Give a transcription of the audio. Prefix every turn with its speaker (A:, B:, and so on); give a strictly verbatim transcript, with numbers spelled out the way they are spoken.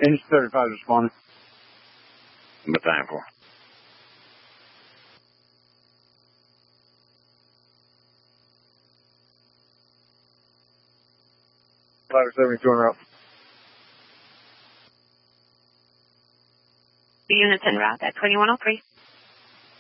A: Engine thirty-five responding.
B: Battalion four.
A: Ladder seventy-two en route.
C: The unit's en route at twenty-one oh three.